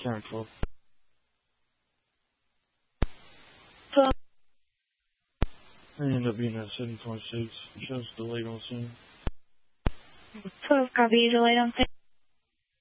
Karen 12. 12. I ended up being at 7.6. Shows delayed on scene. 12, copy, delayed on scene.